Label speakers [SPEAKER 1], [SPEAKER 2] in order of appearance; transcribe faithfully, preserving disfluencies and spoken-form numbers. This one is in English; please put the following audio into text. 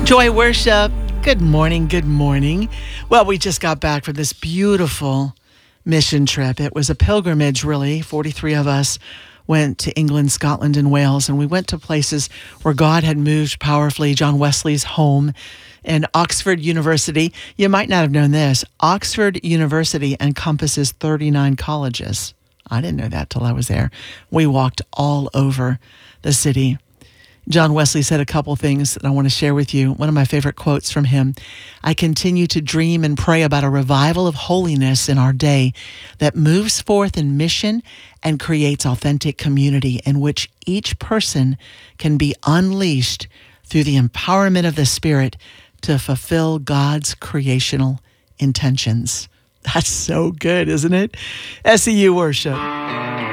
[SPEAKER 1] Joy Worship. Good morning. Good morning. Well, we just got back from this beautiful mission trip. It was a pilgrimage, really. forty-three of us went to England, Scotland, and Wales, and we went to places where God had moved powerfully. John Wesley's home and Oxford University. You might not have known this. Oxford University encompasses thirty-nine colleges. I didn't know that till I was there. We walked all over the city. John Wesley said a couple things that I want to share with you. One of my favorite quotes from him: I continue to dream and pray about a revival of holiness in our day that moves forth in mission and creates authentic community in which each person can be unleashed through the empowerment of the Spirit to fulfill God's creational intentions. That's so good, isn't it? S E U Worship.